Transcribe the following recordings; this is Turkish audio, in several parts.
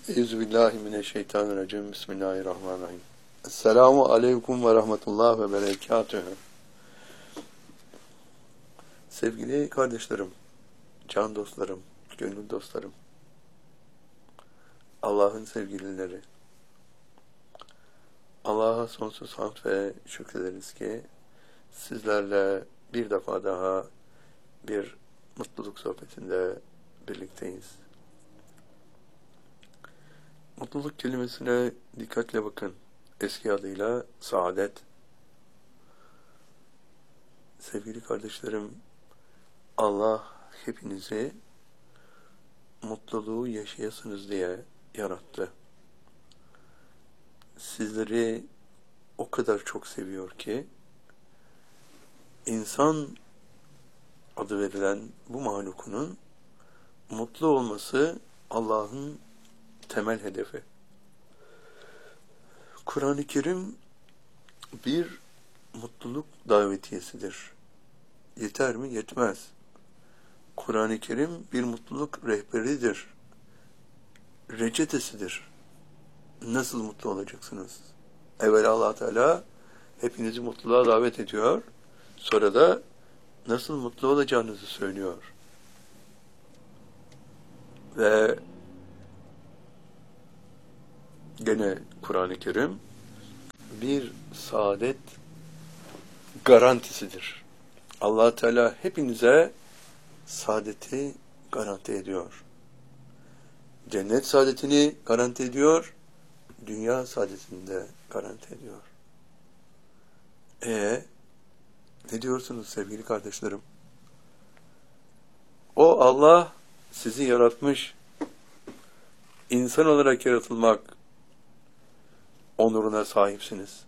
Euzubillahimineşşeytanirracim. Bismillahirrahmanirrahim. Esselamu aleyküm ve rahmetullah ve berekatühü. Sevgili kardeşlerim, can dostlarım, gönül dostlarım, Allah'ın sevgilileri, Allah'a sonsuz hamd ve şükrederiz ki sizlerle bir defa daha bir mutluluk sohbetinde birlikteyiz. Mutluluk kelimesine dikkatle bakın. Eski adıyla saadet. Sevgili kardeşlerim, Allah hepinizi mutluluğu yaşayasınız diye yarattı. Sizleri o kadar çok seviyor ki, insan adı verilen bu mahlukunun mutlu olması Allah'ın temel hedefi. Kur'an-ı Kerim bir mutluluk davetiyesidir. Yeter mi? Yetmez. Kur'an-ı Kerim bir mutluluk rehberidir. Reçetesidir. Nasıl mutlu olacaksınız? Evvela Allah Teala hepinizi mutluluğa davet ediyor. Sonra da nasıl mutlu olacağınızı söylüyor. Ve gene Kur'an-ı Kerim bir saadet garantisidir. Allah Teala hepinize saadeti garanti ediyor. Cennet saadetini garanti ediyor, dünya saadetini de garanti ediyor. Ne diyorsunuz sevgili kardeşlerim? O Allah sizi yaratmış, insan olarak yaratılmak onuruna sahipsiniz.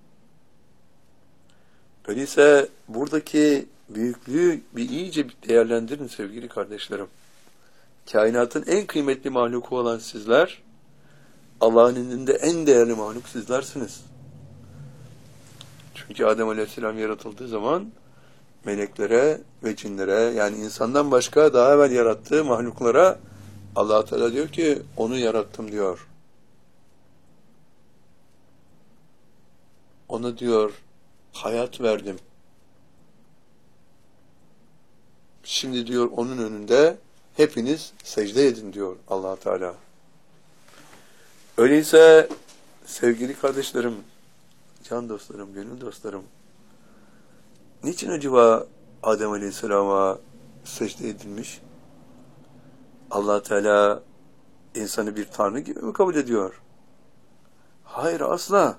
Öyleyse buradaki büyüklüğü bir iyice değerlendirin sevgili kardeşlerim. Kainatın en kıymetli mahluku olan sizler, Allah'ın indinde en değerli mahluk sizlersiniz. Çünkü Adem Aleyhisselam yaratıldığı zaman meleklere ve cinlere, yani insandan başka daha evvel yarattığı mahluklara Allah Teala diyor ki onu yarattım diyor. Ona diyor hayat verdim. Şimdi diyor onun önünde hepiniz secde edin diyor Allah Teala. Öyleyse sevgili kardeşlerim, can dostlarım, gönül dostlarım, niçin acaba Adem Aleyhisselam'a secde edilmiş? Allah Teala insanı bir tanrı gibi mi kabul ediyor? Hayır, asla.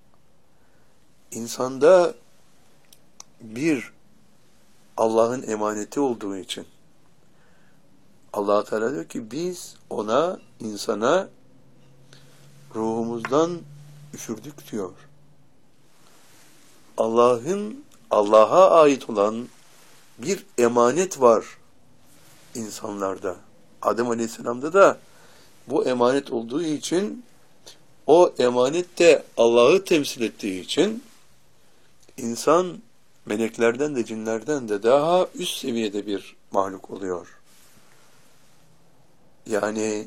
İnsanda bir Allah'ın emaneti olduğu için Allah Teala diyor ki biz ona, insana ruhumuzdan üfürdük diyor. Allah'a ait olan bir emanet var insanlarda. Adem Aleyhisselam'da da bu emanet olduğu için, o emanet de Allah'ı temsil ettiği için insan meleklerden de cinlerden de daha üst seviyede bir mahluk oluyor. Yani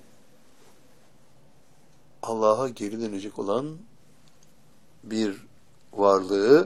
Allah'a geri dönecek olan bir varlığı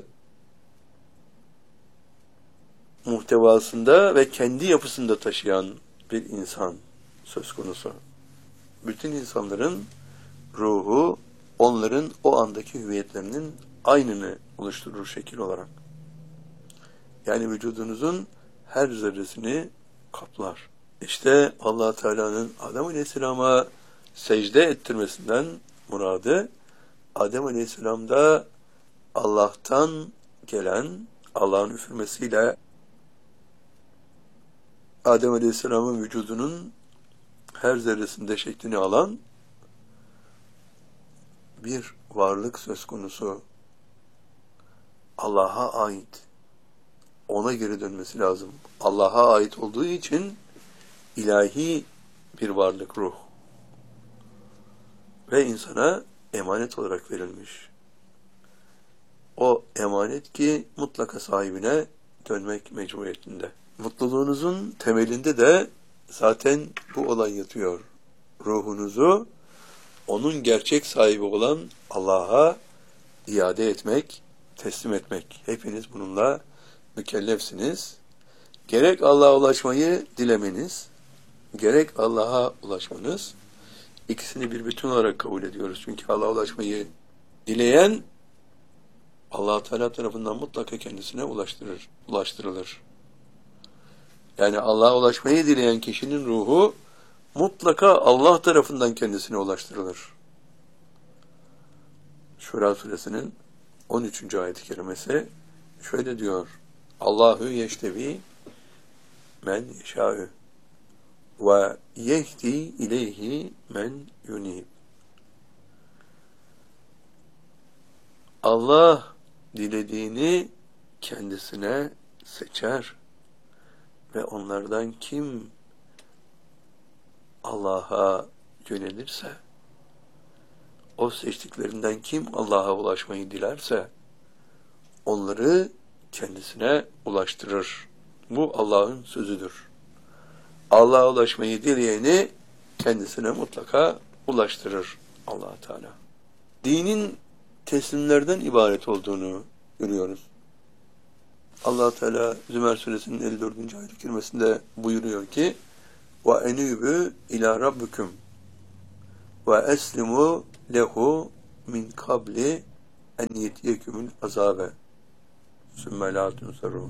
muhtevasında ve kendi yapısında taşıyan bir insan söz konusu. Bütün insanların ruhu onların o andaki hüviyetlerinin aynını oluşturur şekil olarak. Yani vücudunuzun her zerresini kaplar. İşte Allah Teala'nın Adem Aleyhisselam'a secde ettirmesinden muradı, Adem Aleyhisselam'da Allah'tan gelen, Allah'ın üfürmesiyle Adem Aleyhisselam'ın vücudunun her zerresinde şeklini alan bir varlık söz konusu. Allah'a ait. Ona geri dönmesi lazım. Allah'a ait olduğu için ilahi bir varlık, ruh. Ve insana emanet olarak verilmiş. O emanet ki mutlaka sahibine dönmek mecburiyetinde. Mutluluğunuzun temelinde de zaten bu olay yatıyor. Ruhunuzu onun gerçek sahibi olan Allah'a iade etmek, teslim etmek. Hepiniz bununla mükellefsiniz. Gerek Allah'a ulaşmayı dilemeniz, gerek Allah'a ulaşmanız, ikisini bir bütün olarak kabul ediyoruz. Çünkü Allah'a ulaşmayı dileyen Allah Teala tarafından mutlaka kendisine ulaştırılır. Yani Allah'a ulaşmayı dileyen kişinin ruhu mutlaka Allah tarafından kendisine ulaştırılır. Şura suresinin 13. ayet-i kerimesi şöyle diyor: Allahu yeştevi men yeşâ'ü ve yehdi ileyhi men yunib. Allah dilediğini kendisine seçer ve onlardan kim Allah'a yönelirse, o seçtiklerinden kim Allah'a ulaşmayı dilerse onları kendisine ulaştırır. Bu Allah'ın sözüdür. Allah'a ulaşmayı dileyeni kendisine mutlaka ulaştırır Allah Teala. Dinin teslimlerden ibaret olduğunu görüyoruz. Allah Teala Zümer suresinin 54. ayet-i kerimesinde buyuruyor ki: "Ve enûbü ilâ rabbikum ve eslimu lehu min kabli en yetiyekumul azabe sümme lâ tunsarûn."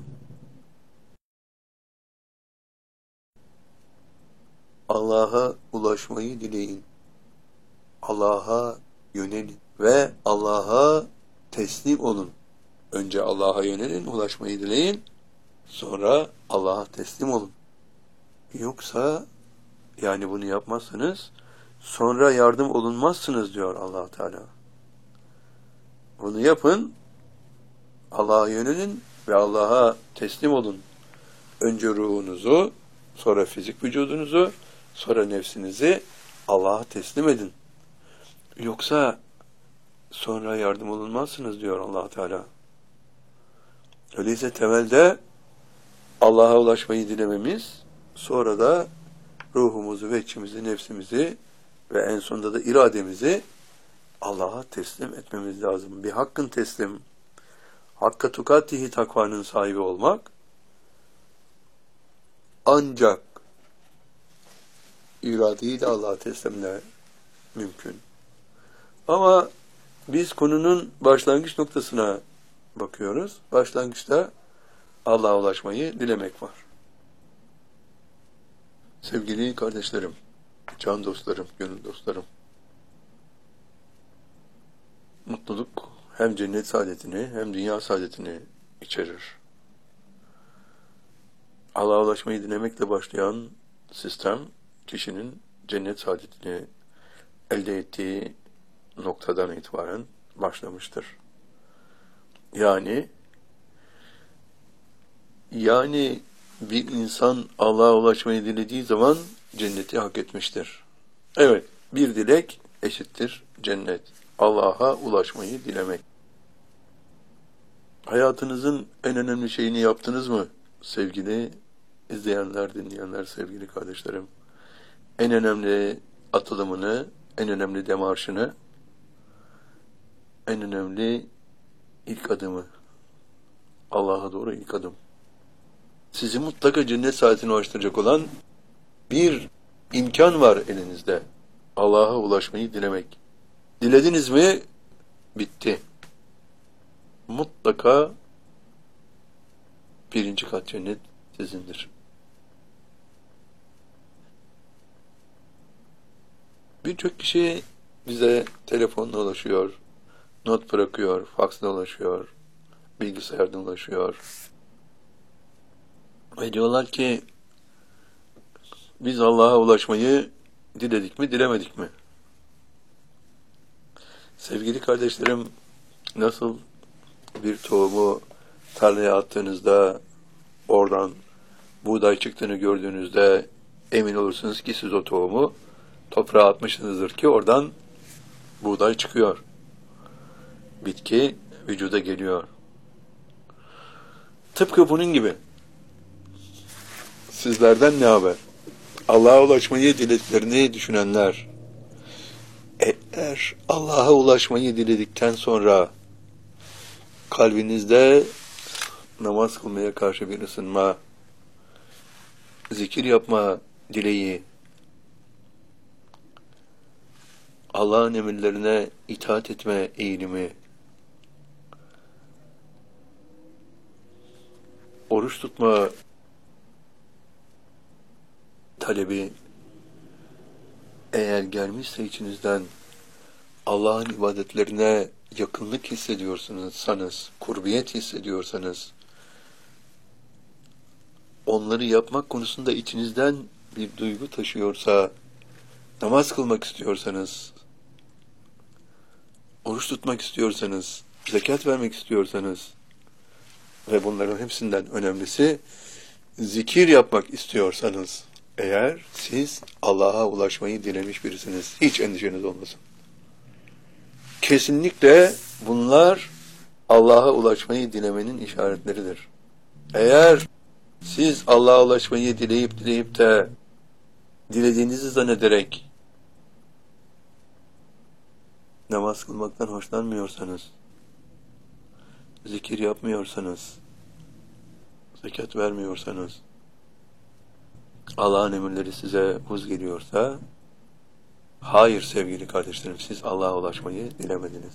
Allah'a ulaşmayı dileyin. Allah'a yönelin ve Allah'a teslim olun. Önce Allah'a yönelin, ulaşmayı dileyin. Sonra Allah'a teslim olun. Yoksa yani bunu yapmazsanız sonra yardım olunmazsınız diyor Allah Teala. Bunu yapın. Allah'a yönelin ve Allah'a teslim olun. Önce ruhunuzu, sonra fizik vücudunuzu, sonra nefsinizi Allah'a teslim edin. Yoksa sonra yardım olunmazsınız diyor Allah Teala. Öyleyse temelde Allah'a ulaşmayı dilememiz, sonra da ruhumuzu ve içimizi, nefsimizi ve en sonunda da irademizi Allah'a teslim etmemiz lazım. Bir hakkın teslim, hakka tukatihi takvanın sahibi olmak ancak iradeyi de Allah'a teslimle mümkün. Ama biz konunun başlangıç noktasına bakıyoruz. Başlangıçta Allah'a ulaşmayı dilemek var. Sevgili kardeşlerim, can dostlarım, gönül dostlarım, mutluluk hem cennet saadetini hem dünya saadetini içerir. Allah'a ulaşmayı dilemekle başlayan sistem, kişinin cennet saadetini elde ettiği noktadan itibaren başlamıştır. Yani bir insan Allah'a ulaşmayı dilediği zaman cenneti hak etmiştir. Evet, bir dilek eşittir cennet. Allah'a ulaşmayı dilemek. Hayatınızın en önemli şeyini yaptınız mı sevgili izleyenler, dinleyenler, sevgili kardeşlerim? En önemli atılımını, en önemli demarşını, en önemli ilk adımı, Allah'a doğru ilk adım. Sizi mutlaka cennet saadetine ulaştıracak olan bir imkan var elinizde. Allah'a ulaşmayı dilemek. Dilediniz mi? Bitti. Mutlaka birinci kat cennet sizindir. Birçok kişi bize telefonla ulaşıyor, not bırakıyor, faksla ulaşıyor, bilgisayardan ulaşıyor. Ve diyorlar ki biz Allah'a ulaşmayı diledik mi, dilemedik mi? Sevgili kardeşlerim, nasıl bir tohumu tarlaya attığınızda oradan buğday çıktığını gördüğünüzde emin olursunuz ki siz o tohumu toprağa atmışsınızdır ki oradan buğday çıkıyor. Bitki vücuda geliyor. Tıpkı bunun gibi. Sizlerden ne haber? Allah'a ulaşmayı dilediklerini düşünenler, Eğer Allah'a ulaşmayı diledikten sonra kalbinizde namaz kılmaya karşı bir ısınma, zikir yapma dileği, Allah'ın emirlerine itaat etme eğilimi, oruç tutma talebi eğer gelmişse içinizden, Allah'ın ibadetlerine yakınlık hissediyorsanız, kurbiyet hissediyorsanız, onları yapmak konusunda içinizden bir duygu taşıyorsa, namaz kılmak istiyorsanız, oruç tutmak istiyorsanız, zekat vermek istiyorsanız ve bunların hepsinden önemlisi zikir yapmak istiyorsanız, eğer siz Allah'a ulaşmayı dilemiş birisiniz, hiç endişeniz olmasın. Kesinlikle bunlar Allah'a ulaşmayı dilemenin işaretleridir. Eğer siz Allah'a ulaşmayı dileyip de dilediğinizi zannederek namaz kılmaktan hoşlanmıyorsanız, zikir yapmıyorsanız, zekat vermiyorsanız, Allah'ın emirleri size vuz geliyorsa, hayır sevgili kardeşlerim, siz Allah'a ulaşmayı dilemediniz.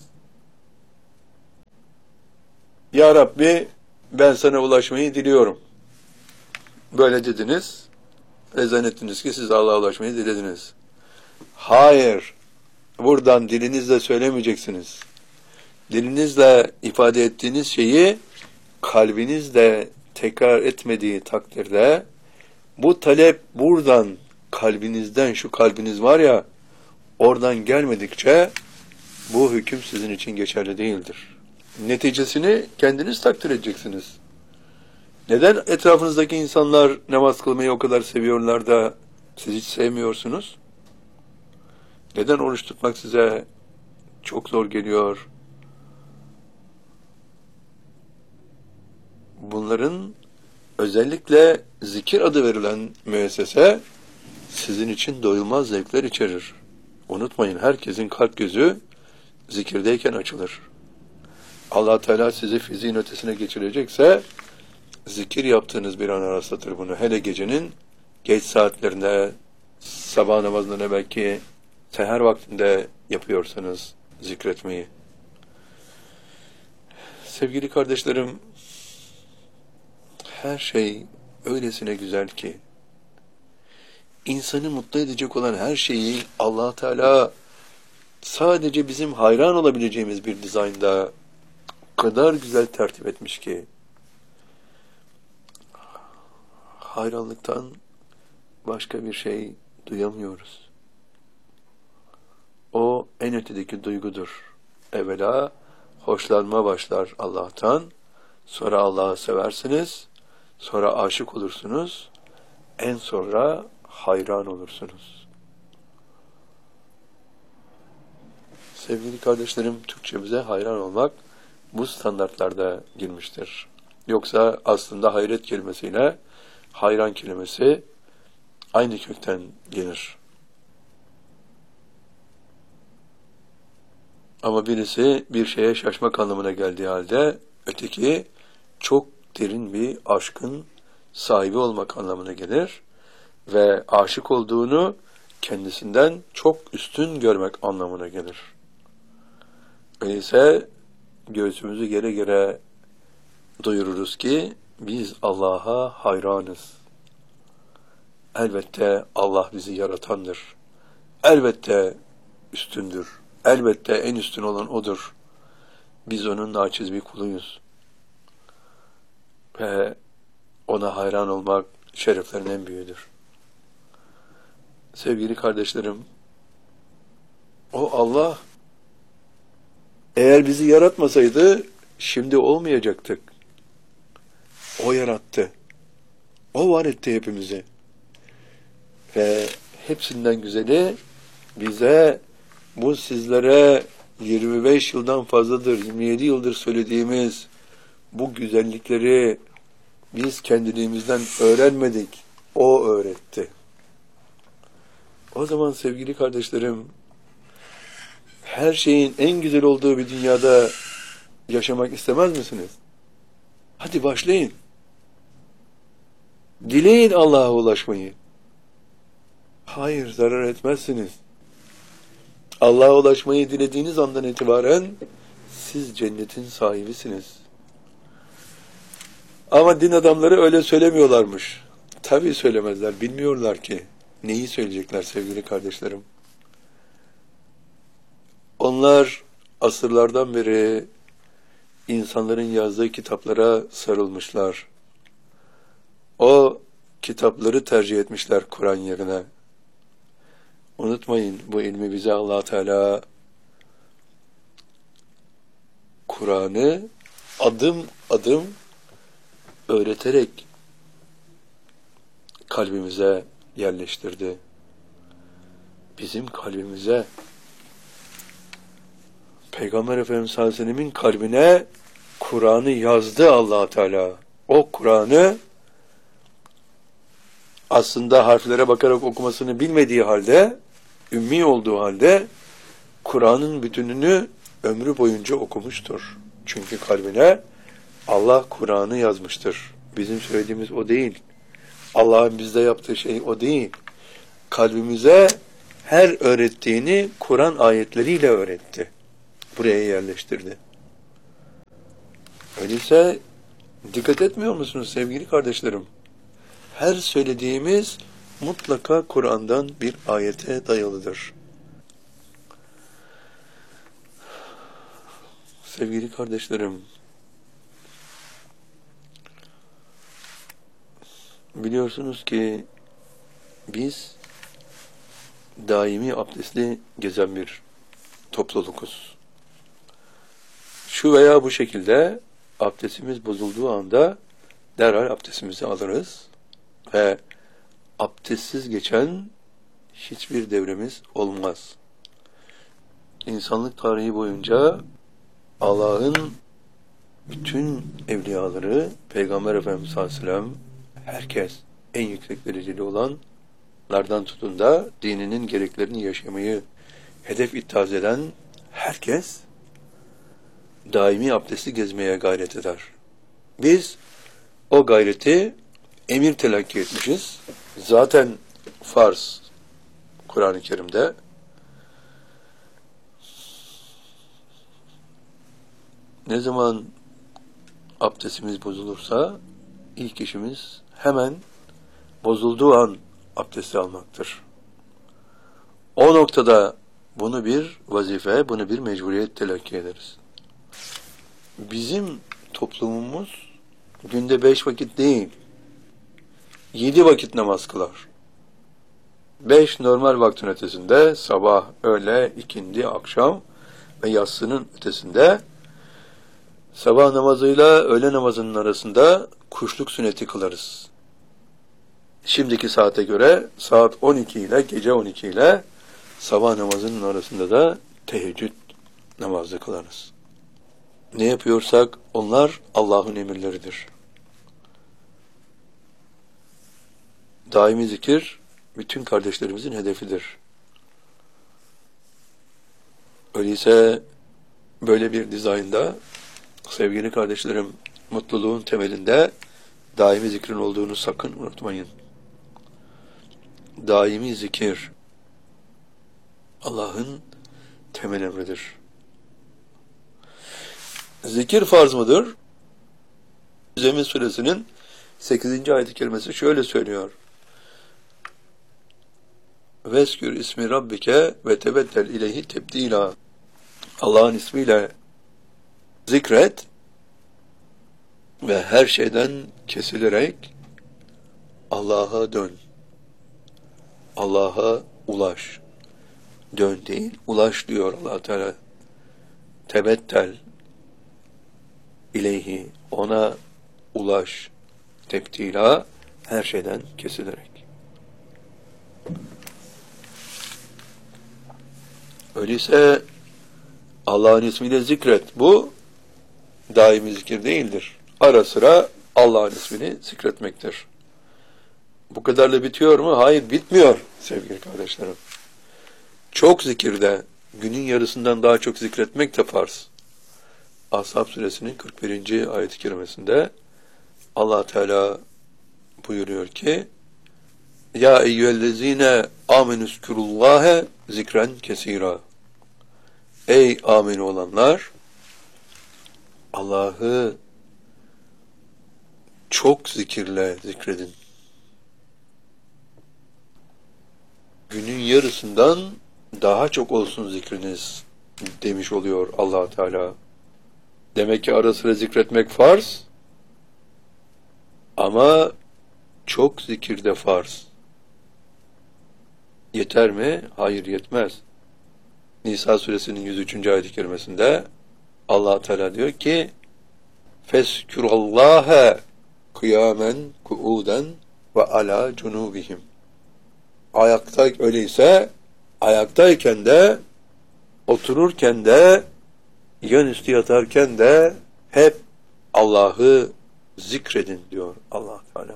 Ya Rabbi, ben sana ulaşmayı diliyorum. Böyle dediniz ve zannettiniz ki siz Allah'a ulaşmayı dilediniz. Hayır, buradan dilinizle söylemeyeceksiniz. Dilinizle ifade ettiğiniz şeyi kalbinizle tekrar etmediği takdirde, bu talep buradan, kalbinizden, şu kalbiniz var ya, oradan gelmedikçe bu hüküm sizin için geçerli değildir. Neticesini kendiniz takdir edeceksiniz. Neden etrafınızdaki insanlar namaz kılmayı o kadar seviyorlar da siz hiç sevmiyorsunuz? Neden oruç tutmak size çok zor geliyor? Bunların özellikle zikir adı verilen müessese sizin için doyulmaz zevkler içerir. Unutmayın, herkesin kalp gözü zikirdeyken açılır. Allah Teala sizi fiziğin ötesine geçirecekse zikir yaptığınız bir an rastlatır bunu. Hele gecenin geç saatlerinde, sabah namazında belki seher vaktinde yapıyorsanız zikretmeyi. Sevgili kardeşlerim, her şey öylesine güzel ki, insanı mutlu edecek olan her şeyi Allah Teala sadece bizim hayran olabileceğimiz bir dizaynda o kadar güzel tertip etmiş ki, hayranlıktan başka bir şey duyamıyoruz. O en ötedeki duygudur. Evvela hoşlanma başlar Allah'tan, sonra Allah'ı seversiniz, sonra aşık olursunuz, en sonra hayran olursunuz. Sevgili kardeşlerim, Türkçemize hayran olmak bu standartlarda girmiştir. Yoksa aslında hayret kelimesiyle hayran kelimesi aynı kökten gelir. Ama birisi bir şeye şaşmak anlamına geldiği halde, öteki çok derin bir aşkın sahibi olmak anlamına gelir ve aşık olduğunu kendisinden çok üstün görmek anlamına gelir. Öyleyse göğsümüzü gere gere duyururuz ki biz Allah'a hayranız. Elbette Allah bizi yaratandır. Elbette üstündür. Elbette en üstün olan O'dur. Biz O'nun naçiz bir kuluyuz. Ve O'na hayran olmak şereflerin en büyüğüdür. Sevgili kardeşlerim, o Allah eğer bizi yaratmasaydı şimdi olmayacaktık. O yarattı. O var etti hepimizi. Ve hepsinden güzeli bize bu sizlere 25 yıldan fazladır, 27 yıldır söylediğimiz bu güzellikleri biz kendiliğimizden öğrenmedik. O öğretti. O zaman sevgili kardeşlerim, her şeyin en güzel olduğu bir dünyada yaşamak istemez misiniz? Hadi başlayın. Dileyin Allah'a ulaşmayı. Hayır, zarar etmezsiniz. Allah'a ulaşmayı dilediğiniz andan itibaren siz cennetin sahibisiniz. Ama din adamları öyle söylemiyorlarmış. Tabii söylemezler, bilmiyorlar ki. Neyi söyleyecekler sevgili kardeşlerim? Onlar asırlardan beri insanların yazdığı kitaplara sarılmışlar. O kitapları tercih etmişler Kur'an yerine. Unutmayın, bu ilmi bize Allah Teala Kur'an'ı adım adım öğreterek kalbimize yerleştirdi. Bizim kalbimize, Peygamber Efendimiz sallallahu aleyhi ve sellemin kalbine Kur'an'ı yazdı Allah Teala. O Kur'an'ı aslında harflere bakarak okumasını bilmediği halde, ümmi olduğu halde Kur'an'ın bütününü ömrü boyunca okumuştur. Çünkü kalbine Allah Kur'an'ı yazmıştır. Bizim söylediğimiz o değil. Allah'ın bizde yaptığı şey o değil. Kalbimize her öğrettiğini Kur'an ayetleriyle öğretti. Buraya yerleştirdi. Öyleyse dikkat etmiyor musunuz sevgili kardeşlerim? Her söylediğimiz mutlaka Kur'an'dan bir ayete dayalıdır. Sevgili kardeşlerim, biliyorsunuz ki biz daimi abdestli gezen bir toplulukuz. Şu veya bu şekilde abdestimiz bozulduğu anda derhal abdestimizi alırız ve abdestsiz geçen hiçbir devremiz olmaz. İnsanlık tarihi boyunca Allah'ın bütün evliyaları, Peygamber Efendimiz sallallahu aleyhi ve sellem, herkes en yüksek dereceli olanlardan tutun da dininin gereklerini yaşamayı hedef ittihaz eden herkes daimi abdestli gezmeye gayret eder. Biz o gayreti emir telakki etmişiz. Zaten farz Kur'an-ı Kerim'de. Ne zaman abdestimiz bozulursa ilk işimiz hemen bozulduğu an abdesti almaktır. O noktada bunu bir vazife, bunu bir mecburiyet telakki ederiz. Bizim toplumumuz günde 5 vakit değil, 7 vakit namaz kılar. 5 normal vaktin ötesinde, sabah, öğle, ikindi, akşam ve yatsının ötesinde, sabah namazıyla öğle namazının arasında kuşluk sünneti kılarız. Şimdiki saate göre saat 12 ile gece 12 ile sabah namazının arasında da teheccüd namazı kılarız. Ne yapıyorsak onlar Allah'ın emirleridir. Daimi zikir bütün kardeşlerimizin hedefidir. Öyleyse böyle bir dizaynda sevgili kardeşlerim, mutluluğun temelinde daimi zikrin olduğunu sakın unutmayın. Daimi zikir Allah'ın temel emridir. Zikir farz mıdır? Zemin suresinin 8. ayet-i kerimesi şöyle söylüyor. Veskür ismi rabbike ve tebettel ileyhi tebdila. Allah'ın ismiyle zikret ve her şeyden kesilerek Allah'a dön. Allah'a ulaş. Dön değil, ulaş diyor Allah Teala. Tebettel ileyhi, ona ulaş. Tebdila, her şeyden kesilerek. Öyleyse Allah'ın ismiyle zikret. Bu daimi zikir değildir. Ara sıra Allah'ın ismini zikretmektir. Bu kadarla bitiyor mu? Hayır, bitmiyor sevgili kardeşlerim. Çok zikirde, günün yarısından daha çok zikretmek de farz. Ashab suresinin 41. ayet-i kerimesinde Allah Teala buyuruyor ki Ya eyyühellezine amenüzkurullâhe zikren kesîrâ. Ey amin olanlar, Allah'ı çok zikirle zikredin. Günün yarısından daha çok olsun zikriniz demiş oluyor Allah Teala. Demek ki ara sıra zikretmek farz ama çok zikir de farz. Yeter mi? Hayır, yetmez. Nisa suresinin 103. ayet-i kerimesinde Allah Teala diyor ki Fezkurallâhe kıyamen kuuden ve ala cunubihim. Öyleyse ayaktayken de, otururken de, yan üstü yatarken de hep Allah'ı zikredin diyor Allah Teala.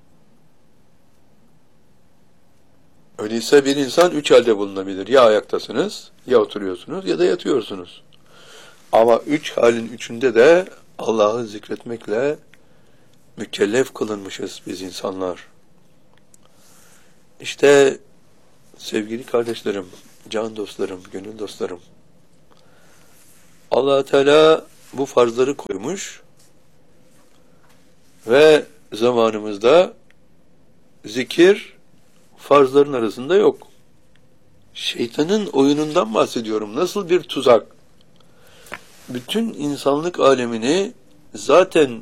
Öyleyse bir insan 3 halde bulunabilir. Ya ayaktasınız, ya oturuyorsunuz, ya da yatıyorsunuz. Ama 3 halin 3'ünde de Allah'ı zikretmekle mükellef kılınmışız biz insanlar. İşte sevgili kardeşlerim, can dostlarım, gönül dostlarım, Allah Teala bu farzları koymuş ve zamanımızda zikir farzların arasında yok. Şeytanın oyunundan bahsediyorum. Nasıl bir tuzak? Bütün insanlık alemini zaten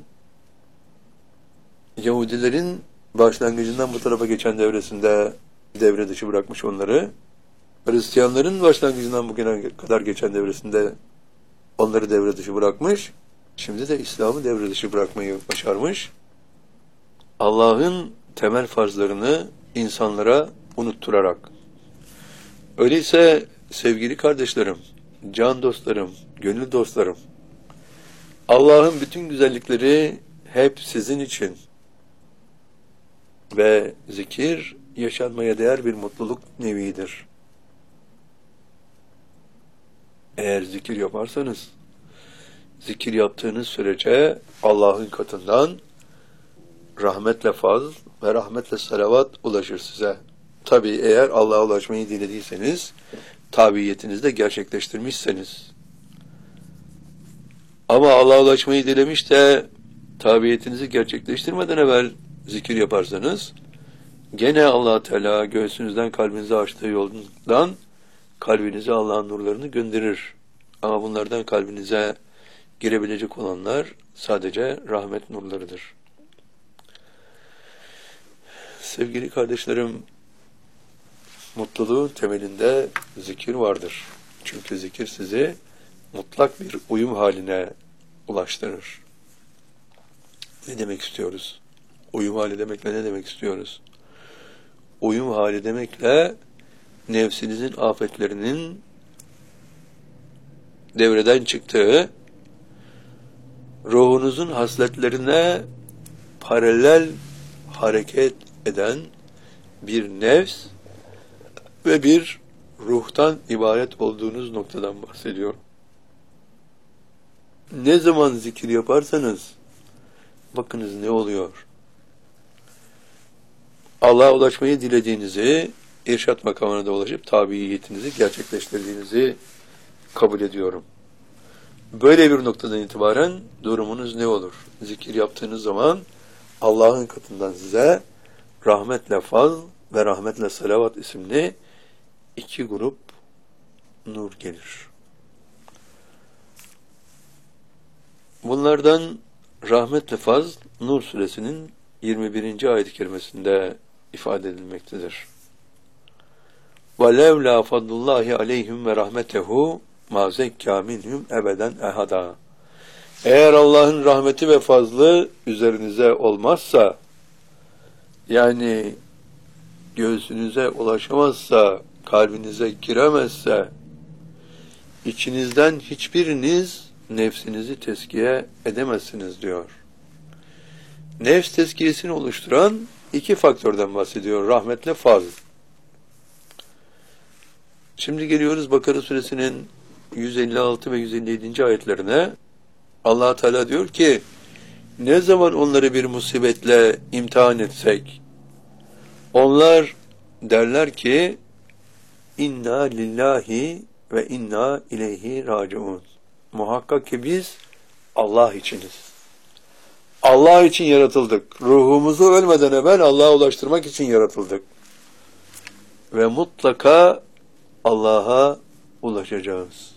Yahudilerin başlangıcından bu tarafa geçen devresinde devre dışı bırakmış onları. Hristiyanların başlangıcından bugüne kadar geçen devresinde onları devre dışı bırakmış. Şimdi de İslam'ı devre dışı bırakmayı başarmış. Allah'ın temel farzlarını insanlara unutturarak. Öyleyse sevgili kardeşlerim, can dostlarım, gönül dostlarım, Allah'ın bütün güzellikleri hep sizin için ve zikir yaşanmaya değer bir mutluluk nevidir. Eğer zikir yaparsanız, zikir yaptığınız sürece Allah'ın katından rahmetle fazl ve rahmetle salavat ulaşır size. Tabii eğer Allah'a ulaşmayı dilediyseniz, tabiyetinizi de gerçekleştirmişseniz. Ama Allah'a ulaşmayı dilemiş de tabiyetinizi gerçekleştirmeden evvel zikir yaparsanız, gene Allah Teala göğsünüzden kalbinize açtığı yoldan kalbinize Allah'ın nurlarını gönderir. Ama bunlardan kalbinize girebilecek olanlar sadece rahmet nurlarıdır. Sevgili kardeşlerim, mutluluğun temelinde zikir vardır. Çünkü zikir sizi mutlak bir uyum haline ulaştırır. Ne demek istiyoruz? Uyum hali demekle ne demek istiyoruz? Uyum hali demekle nefsinizin afetlerinin devreden çıktığı, ruhunuzun hasletlerine paralel hareket eden bir nefs ve bir ruhtan ibaret olduğunuz noktadan bahsediyorum. Ne zaman zikir yaparsanız bakınız ne oluyor. Allah'a ulaşmayı dilediğinizi, irşat makamına da ulaşıp tabiyetinizi gerçekleştirdiğinizi kabul ediyorum. Böyle bir noktadan itibaren durumunuz ne olur? Zikir yaptığınız zaman Allah'ın katından size rahmetle fazl ve rahmetle salavat isimli 2 grup nur gelir. Bunlardan rahmetle fazl Nur suresinin 21. ayet-i kerimesinde ifade edilmektedir. وَلَوْلَا فَضْلُ اللّٰهِ عَلَيْهِمْ وَرَحْمَتَهُ مَا زَكَّى مِنْهُمْ ebeden ehada. Eğer Allah'ın rahmeti ve fazlı üzerinize olmazsa, yani göğsünüze ulaşamazsa, kalbinize giremezse, içinizden hiçbiriniz nefsinizi tezkiye edemezsiniz diyor. Nefs tezkiyesini oluşturan 2 faktörden bahsediyor. Rahmetle fazl. Şimdi geliyoruz Bakara suresinin 156 ve 157. ayetlerine. Allah Teala diyor ki, ne zaman onları bir musibetle imtihan etsek, onlar derler ki, inna lillahi ve inna ileyhi raciun. Muhakkak ki biz Allah içiniz. Allah için yaratıldık. Ruhumuzu ölmeden evvel Allah'a ulaştırmak için yaratıldık. Ve mutlaka Allah'a ulaşacağız.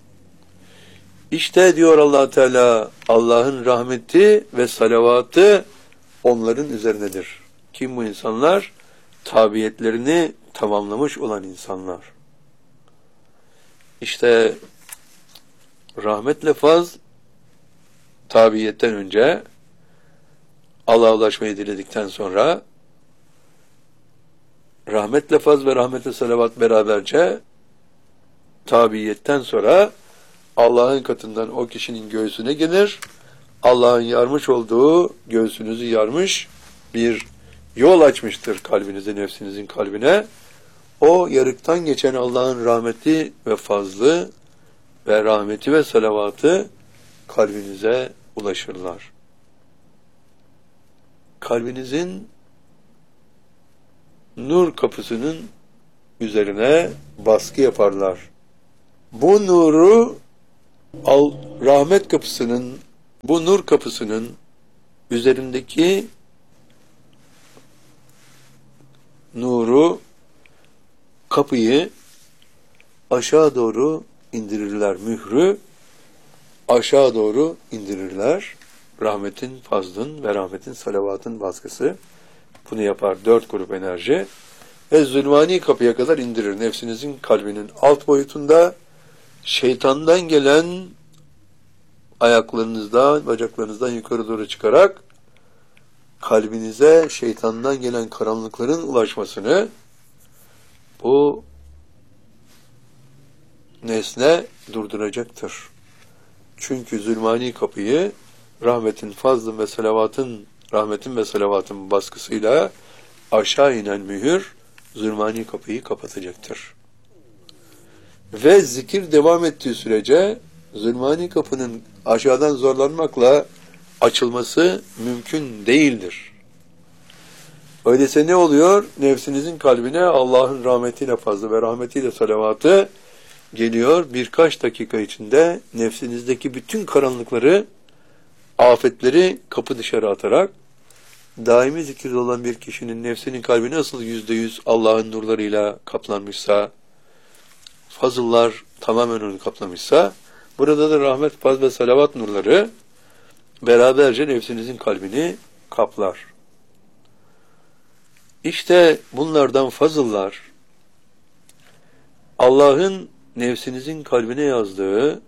İşte diyor Allah Teala, Allah'ın rahmeti ve salavatı onların üzerinedir. Kim bu insanlar? Tabiyetlerini tamamlamış olan insanlar. İşte rahmetle faz tabiyetten önce Allah'a ulaşmayı diledikten sonra rahmetle faz ve rahmetle salavat beraberce tabiyetten sonra Allah'ın katından o kişinin göğsüne gelir. Allah'ın yarmış olduğu, göğsünüzü yarmış bir yol açmıştır kalbinize, nefsinizin kalbine. O yarıktan geçen Allah'ın rahmeti ve fazlı ve rahmeti ve salavatı kalbinize ulaşırlar. Kalbinizin nur kapısının üzerine baskı yaparlar. Bu nuru rahmet kapısının, bu nur kapısının üzerindeki nuru, kapıyı aşağı doğru indirirler. Mührü aşağı doğru indirirler. Rahmetin, fazlın ve rahmetin, salavatın baskısı bunu yapar. 4 grup enerji. Ve zulmani kapıya kadar indirir. Nefsinizin kalbinin alt boyutunda şeytandan gelen ayaklarınızdan, bacaklarınızdan yukarı doğru çıkarak kalbinize şeytandan gelen karanlıkların ulaşmasını bu nesne durduracaktır. Çünkü zulmani kapıyı rahmetin, fazlın ve salavatın, rahmetin ve salavatın baskısıyla aşağı inen mühür zulmani kapıyı kapatacaktır. Ve zikir devam ettiği sürece zulmani kapının aşağıdan zorlanmakla açılması mümkün değildir. Öyleyse ne oluyor? Nefsinizin kalbine Allah'ın rahmetiyle fazla ve rahmetiyle salavatı geliyor. Birkaç dakika içinde nefsinizdeki bütün karanlıkları, afetleri kapı dışarı atarak daimi zikirde olan bir kişinin nefsinin kalbi nasıl %100 Allah'ın nurlarıyla kaplanmışsa, fazıllar tamamen onu kaplamışsa, burada da rahmet, faz ve salavat nurları beraberce nefsinizin kalbini kaplar. İşte bunlardan fazıllar, Allah'ın nefsinizin kalbine yazdığı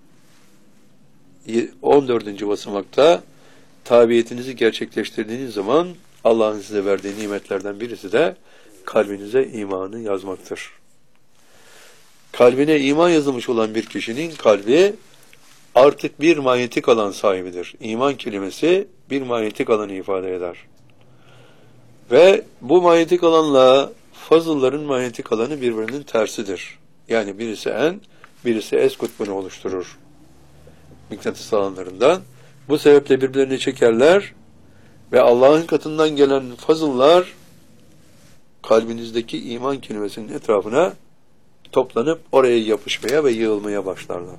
14. basamakta tabiyetinizi gerçekleştirdiğiniz zaman Allah'ın size verdiği nimetlerden birisi de kalbinize imanı yazmaktır. Kalbine iman yazılmış olan bir kişinin kalbi artık bir manyetik alan sahibidir. İman kelimesi bir manyetik alanı ifade eder. Ve bu manyetik alanla fazılların manyetik alanı birbirinin tersidir. Yani birisi en, birisi S kutbunu oluşturur. Mıknatıs alanlarından. Bu sebeple birbirlerini çekerler ve Allah'ın katından gelen fazıllar kalbinizdeki iman kelimesinin etrafına toplanıp oraya yapışmaya ve yığılmaya başlarlar.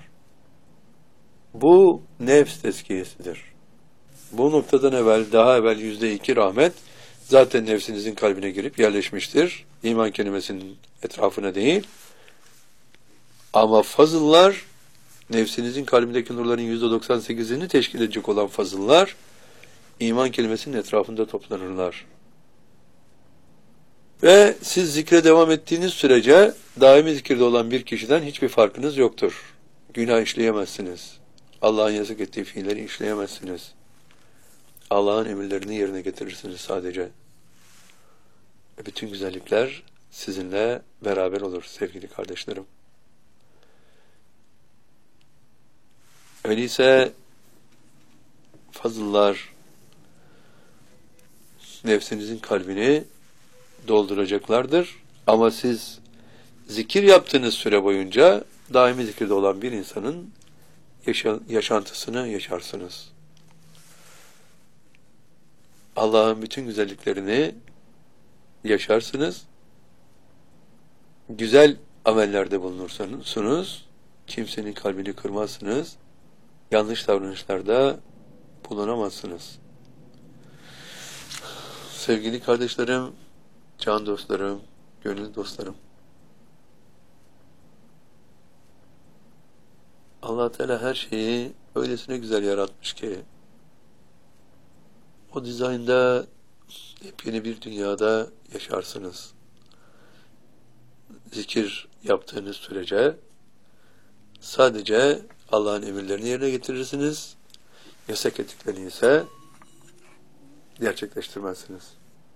Bu nefs tezkiyesidir. Bu noktadan evvel, daha evvel %2 rahmet zaten nefsinizin kalbine girip yerleşmiştir. İman kelimesinin etrafına değil. Ama fazıllar, nefsinizin kalbindeki nurların %98'ini teşkil edecek olan fazıllar, iman kelimesinin etrafında toplanırlar. Ve siz zikre devam ettiğiniz sürece daimi zikirde olan bir kişiden hiçbir farkınız yoktur. Günah işleyemezsiniz. Allah'ın yasak ettiği fiilleri işleyemezsiniz. Allah'ın emirlerini yerine getirirsiniz sadece. Bütün güzellikler sizinle beraber olur sevgili kardeşlerim. Öyleyse fazıllar nefsinizin kalbini dolduracaklardır. Ama siz zikir yaptığınız süre boyunca daimi zikirde olan bir insanın yaşantısını yaşarsınız. Allah'ın bütün güzelliklerini yaşarsınız. Güzel amellerde bulunursunuz. Kimsenin kalbini kırmazsınız. Yanlış davranışlarda bulunamazsınız. Sevgili kardeşlerim, can dostlarım, gönül dostlarım. Allah Teala her şeyi öylesine güzel yaratmış ki o dizaynda yepyeni bir dünyada yaşarsınız. Zikir yaptığınız sürece sadece Allah'ın emirlerini yerine getirirsiniz. Yasak ettiklerini ise gerçekleştirmezsiniz.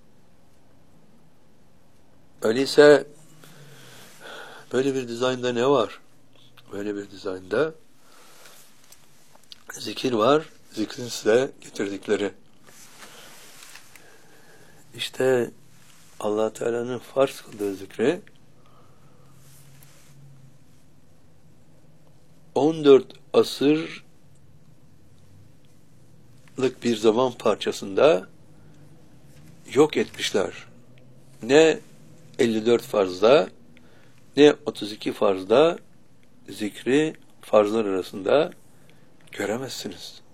Öyleyse böyle bir dizaynda ne var? Böyle bir dizaynda zikir var, zikrin size getirdikleri. İşte Allah Teala'nın farz kıldığı zikri 14 asırlık bir zaman parçasında yok etmişler. Ne 54 farzda ne 32 farzda zikri farzlar arasında göremezsiniz.